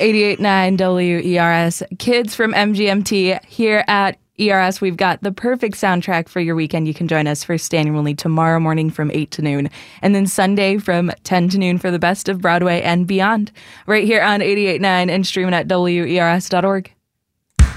88.9 WERS. Kids from MGMT here at ERS. We've got the perfect soundtrack for your weekend. You can join us for Standing Room League tomorrow morning from 8 to noon. And then Sunday from 10 to noon for the best of Broadway and beyond. Right here on 88.9 and streaming at WERS.org.